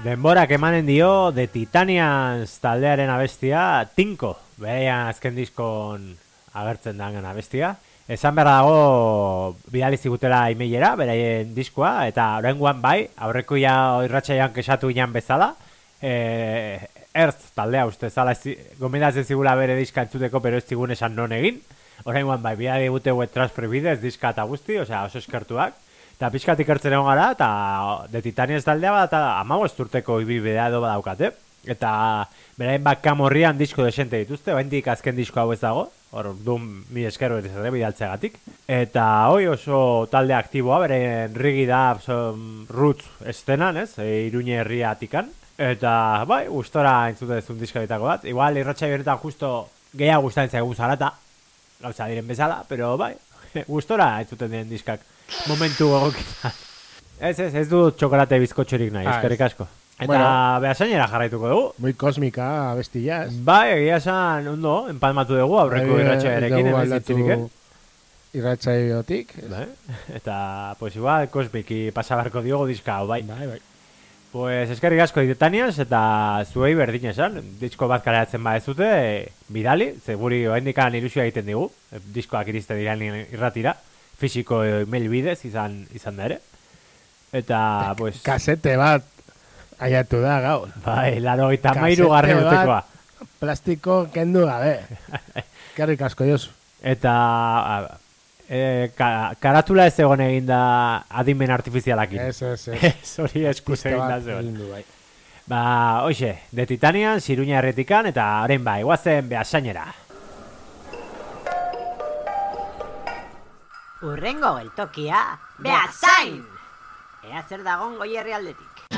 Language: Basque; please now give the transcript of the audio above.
Denborak emanen dio The Titanians taldearen abestia Tinko, bereian azken diskon agertzen dagen abestia. Esan behar dago bidali zigutela emailera, beraien diskoa, eta oraingoan bai, aurrekoia irratsaian kesatu ginen bezala, Earth taldea uste zala gomendatzen zigula bere diska entzuteko, pero ez zigun esan non egin. Oraingoan bai, bidali gute web transfer bidez, diska eta guzti, osea oso eskertuak. Eta pixkat ikertzen egon gara, eta The Titanians taldea bat, eta 15 urteko ibibidea edo badaukate. Eta beraien bakkam horrian disko desente dituzte, oraindik azken disko hau ez dago, hor dun mi eskero ere bidaltzeagatik. Eta hoi oso talde aktiboa, beraien Rigi da roots estenan, ez, Iruñe herriatikan. Eta bai, gustora entzute dezun diska bitako bat. Igual irratxai beretan justo gehiago gustatzen zaigu zarata, gauza diren bezala, pero bai, gustora entzuten diren diskak. Momentu egokitan. Ez du txokolate bizkotxorik nahi, eskerrik asko. Eta bueno, behasainera jarraituko dugu. Muy kosmika abestillaz. Bai, egia esan ondo, enpalmatu dugu aurreko irratxaiarekin, ez zitziriken. Irratxaiotik. Bai. Eta, pues igual, kosmiki pasabarko diogo diska hau, bai. Bai. Pues eskerrik asko Titanians eta zuei berdin esan. Disko bat kaleatzen badezute, bidali, ze guri oraindikan ilusioa egiten digu. Diskoak iriste diran irratira. Fisiko email bidez izan da ere. Eta, pues... Kasete bat aiatu da gaur. Bai, 83 garren urtekoa. Plastiko kendu gabe. Kerrik asko jozu. Eta... karatula ez egon egin da adimen artifizialakin. Ez hori eskuz egin da zegoen. Ba, hoxe, The Titanians, Iruña herretikan, eta orain bai, guazen behasainera. Urrengo geltokia, Beasain! Ea zer dagon Goi herrialdetik.